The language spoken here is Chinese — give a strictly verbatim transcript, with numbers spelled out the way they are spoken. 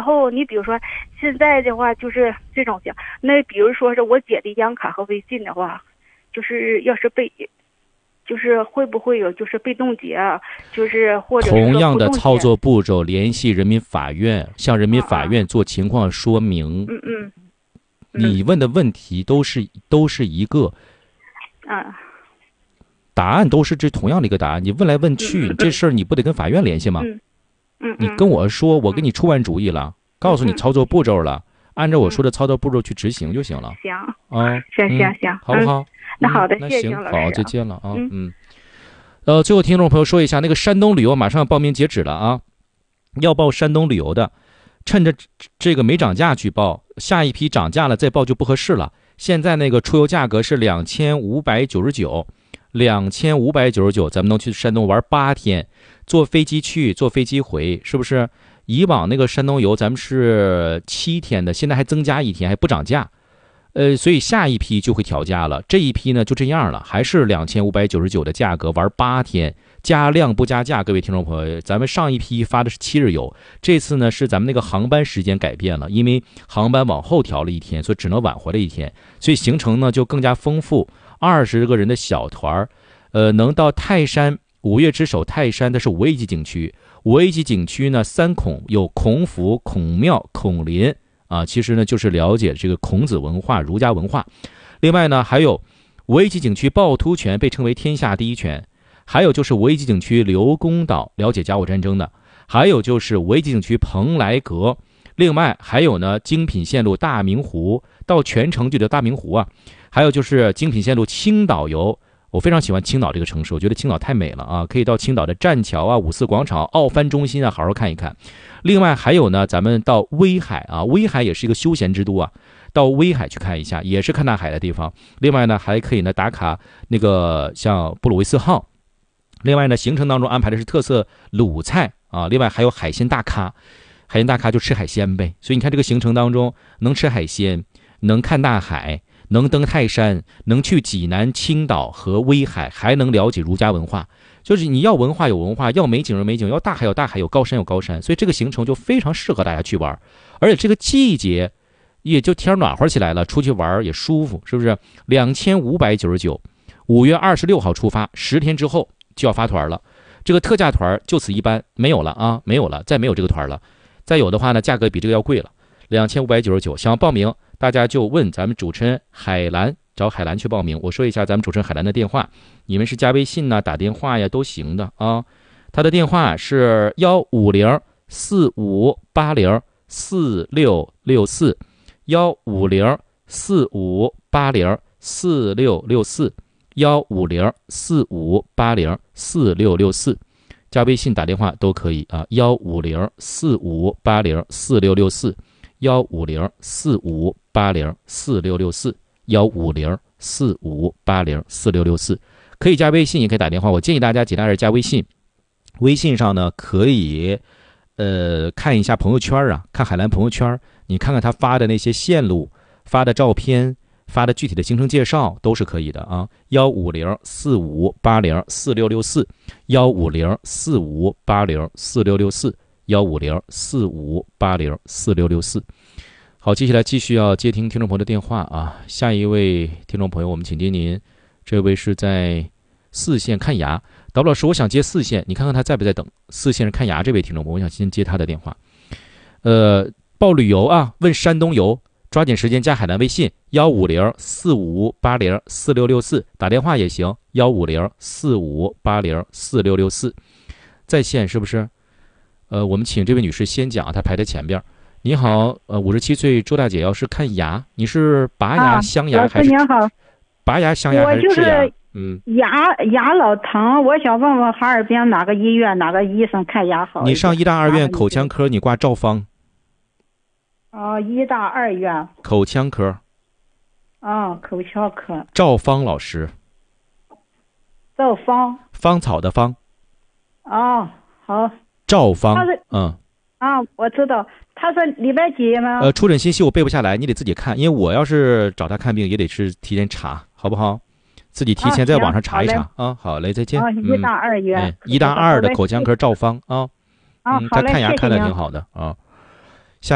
后你比如说现在的话就是这种情，那比如说是我姐的银行卡和微信的话，就是要是被，就是会不会有就是被冻结啊？就是或者是同样的操作步骤，联系人民法院，向人民法院做情况说明。 嗯嗯。 你问的问题都是都是一个， 啊， 答案都是这同样的一个答案。你问来问去，这事儿你不得跟法院联系吗？ 嗯嗯。 你跟我说，我给你出完主意了，告诉你操作步骤了，按照我说的操作步骤去执行就行了。 行啊， 行行行， 好不好？ 那好的， 谢谢谢老师。 好，再见了啊。嗯。呃，最后听众朋友说一下，那个山东旅游马上报名截止了啊，要报山东旅游的。趁着这个没涨价去报，下一批涨价了再报就不合适了。现在那个出游价格是两千五百九十九，两千五百九十九，咱们能去山东玩八天，坐飞机去，坐飞机回，是不是？以往那个山东游咱们是七天的，现在还增加一天，还不涨价。呃，所以下一批就会调价了。这一批呢就这样了，还是两千五百九十九的价格玩八天。加量不加价，各位听众朋友，咱们上一批发的是七日游，这次呢是咱们那个航班时间改变了，因为航班往后调了一天，所以只能晚回来一天，所以行程呢就更加丰富。二十个人的小团，呃，能到泰山五岳之首泰山，的是五 A 级景区。五 A 级景区呢，三孔有孔府、孔庙、孔林啊，其实呢就是了解这个孔子文化、儒家文化。另外呢，还有五 A 级景区趵突泉，被称为天下第一泉。还有就是五 A 级景区刘公岛，了解甲午战争的；还有就是五 A 级景区蓬莱阁；另外还有呢，精品线路大明湖，到全程就叫大明湖啊；还有就是精品线路青岛游，我非常喜欢青岛这个城市，我觉得青岛太美了啊，可以到青岛的栈桥啊、五四广场、奥帆中心啊，好好看一看。另外还有呢，咱们到威海啊，威海也是一个休闲之都啊，到威海去看一下，也是看大海的地方。另外呢，还可以呢打卡那个像布鲁维斯号。另外呢，行程当中安排的是特色鲁菜啊，另外还有海鲜大咖，海鲜大咖就吃海鲜呗。所以你看这个行程当中，能吃海鲜，能看大海，能登泰山，能去济南、青岛和威海，还能了解儒家文化。就是你要文化有文化，要美景有美景，要大海有大海，有高山有高山，所以这个行程就非常适合大家去玩。而且这个季节也就天暖和起来了，出去玩也舒服，是不是？两千五百九十九，五月二十六号出发，十天之后就要发团了，这个特价团就此一般，没有了啊，没有了，再没有这个团了。再有的话呢，价格比这个要贵了，两千五百九十九。想要报名，大家就问咱们主持人海兰，找海兰去报名。我说一下咱们主持人海兰的电话，你们是加微信呐、打电话呀都行的啊。他的电话是幺五零四五八零四六六四，幺五零四五八零四六六四。幺五零四五八零四六六四，加微信打电话都可以啊。幺五零四五八零四六六四，幺五零四五八零四六六四，幺五零四五八零四六六四，可以加微信，也可以打电话。我建议大家尽量是加微信，微信上呢可以呃看一下朋友圈啊，看海兰朋友圈，你看看他发的那些线路、发的照片。发的具体的行程介绍都是可以的啊，幺五零四五八零四六六四，幺五零四五八零四六六四，幺五零四五八零四六六四。好，接下来继续要接听听众朋友的电话啊。下一位听众朋友，我们请接您，这位是在四线看牙，导老师，我想接四线，你看看他在不在等？四线是看牙这位听众朋友，我想先接他的电话。呃，报旅游啊，问山东游。抓紧时间加海南微信幺五零四五八零四六六四，打电话也行幺五零四五八零四六六四，在线是不是？呃，我们请这位女士先讲，她排在前边。你好，呃，五十七岁周大姐，要是看牙，你是拔牙、 啊、 镶牙还是？ 您好， 拔牙、镶牙还是治牙？嗯， 牙牙老疼，我想问问哈尔滨哪个医院哪个医生看牙好？ 你上医大二院口腔科，你挂赵芳。 哦，医大二院口腔科。 哦，口腔科。 赵芳老师。 赵芳。 芳草的芳。 哦，好。 赵芳。 他是嗯。 啊，我知道，他是礼拜几吗？ 呃，出诊信息我背不下来，你得自己看，因为我要是找他看病也得是提前查，好不好？自己提前在网上查一查啊。啊好嘞，再见。 哦，医大二院。 嗯、医大二的口腔科赵芳啊。 啊， 嗯， 好嘞， 他看牙看的谢谢挺好的啊。